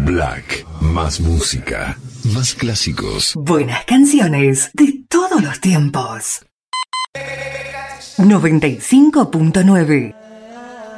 Black, más música, más clásicos. Buenas canciones de todos los tiempos. 95.9